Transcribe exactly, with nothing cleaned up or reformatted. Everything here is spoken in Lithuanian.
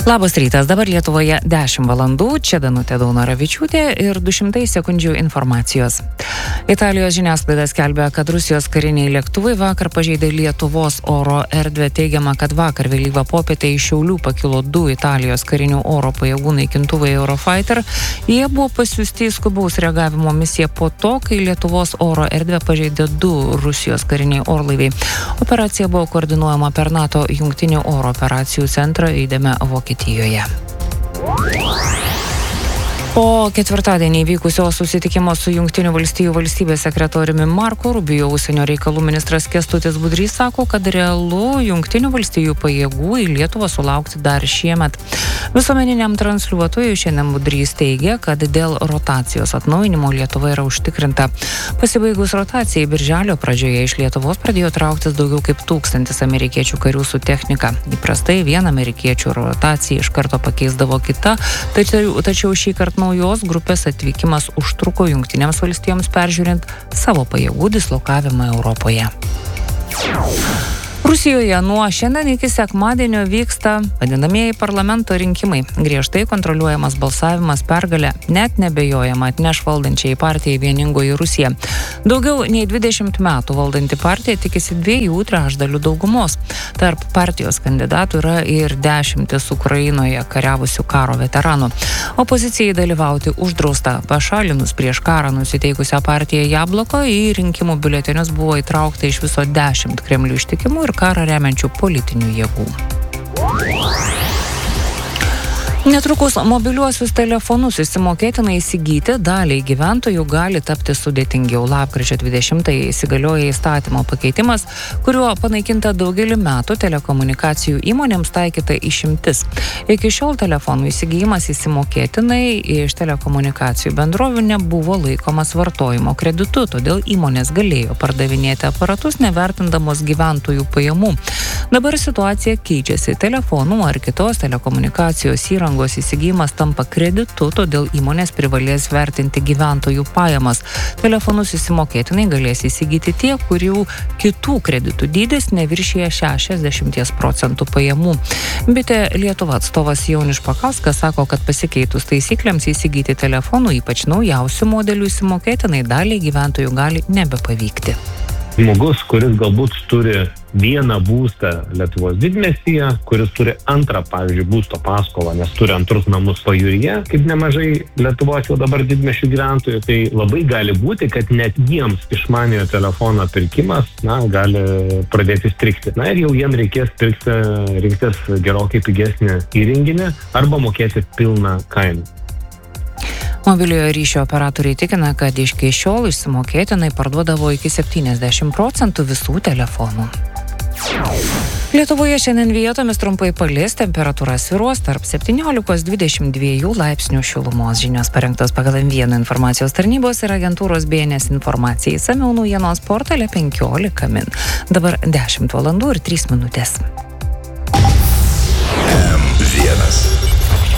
Labas rytas, dabar Lietuvoje dešimt valandų, čia Danutė Daunoravičiūtė ir du šimtai sekundžių informacijos. Italijos žiniasklaida skelbia, kad Rusijos kariniai lėktuvai vakar pažeidė Lietuvos oro erdvę. Teigiama, kad vakar vėlyvą popietę iš Šiaulių pakilo du Italijos karinių oro pajėgų naikintuvai Eurofighter. Jie buvo pasiųsti į skubaus reagavimo misiją po to, kai Lietuvos oro erdvę pažeidė du Rusijos kariniai orlaiviai. Operacija buvo koordinuojama per NATO jungtinių oro operacijų centrą įdėme Vokietijoje. Po ketvirtadienį vykusio susitikimo su Jungtinių valstijų valstybės sekretoriumi Marko Rubio užsienio reikalų ministras Kęstutis Budrys sako, kad realu Jungtinių valstijų pajėgų į Lietuvą sulaukti dar šiemet. Visuomeniniam transliuotojui šiandien Budrys teigia, kad dėl rotacijos atnaujinimo Lietuva yra užtikrinta. Pasibaigus rotacijai birželio pradžioje iš Lietuvos pradėjo trauktis daugiau kaip tūkstantis amerikiečių karių su technika. Įprastai vieną amerikiečių rotaciją iš karto pakeisdavo kita, tačiau, tačiau šį kartą naujos grupės atvykimas užtruko Jungtinėms valstijoms peržiūrint savo pajėgų dislokavimą Europoje. Rusijoje nuo šiandien iki sekmadienio vyksta vadinamieji parlamento rinkimai. Griežtai kontroliuojamas balsavimas pergalę net nebejojama atneš valdančiai partijai Vieningoji Rusija. Daugiau nei dvidešimt metų valdanti partija tikisi dviejų trečdalių daugumos. Tarp partijos kandidatų yra ir dešimtis Ukrainoje kariavusių karo veteranų. Opozicijai dalyvauti uždrausta. Pašalinus prieš karą nusiteikusią partiją Jabloko į rinkimų biuletenius buvo įtraukta iš viso dešimt Kremlių ištikimų ir karą remiančių politinių jėgų. Netrukus mobiliuosius telefonus išsimokėtinai įsigyti daliai gyventojų gali tapti sudėtingiau. Lapkričio dvidešimtąją įsigalioja įstatymo pakeitimas, kuriuo panaikinta daugelį metų telekomunikacijų įmonėms taikyta išimtis. Iki šiol telefonų įsigijimas įsimokėtinai iš telekomunikacijų bendrovių nebuvo laikomas vartojimo kreditu, todėl įmonės galėjo pardavinėti aparatus nevertindamos gyventojų pajamų. Dabar situacija keičiasi. Telefonų ar kitos telekomunikacijos įrangos įsigijimas tampa kreditu, todėl įmonės privalės vertinti gyventojų pajamas. Telefonus įsimokėtinai galės įsigyti tie, kurių kitų kreditų dydis neviršyje šešiasdešimt procentų pajamų. Bitė Lietuva atstovas Jaunius Špakauskas sako, kad pasikeitus taisyklėms įsigyti telefonų, ypač naujausių modelių įsimokėtinai daliai gyventojų gali nebepavykti. Žmogus, kuris galbūt turi vieną būstą Lietuvos didmiestyje, kuris turi antrą, pavyzdžiui, būsto paskolą, nes turi antrus namus pajūryje, kaip nemažai Lietuvos jau dabar didmiesčių gyventojų, tai labai gali būti, kad net jiems išmaniojo telefono pirkimas, na, gali pradėti strigti. Na ir jau jiem reikės pirkti, rinktis gerokai pigesnį įrenginį arba mokėti pilną kainą. Mobiliojo ryšio operatoriai tikina, kad iki šiol išsimokėtinai parduodavo iki septyniasdešimt procentų visų telefonų. Lietuvoje šiandien vietomis trumpai palis, temperatūra svyruos tarp septyniolikos dvidešimt dviejų laipsnių šilumos. Žinios parengtos pagal M vieną informacijos tarnybos ir agentūros B N S informacijai. Išsamiau naujienos portale penkiolika min. Dabar dešimt valandų ir trys minutės.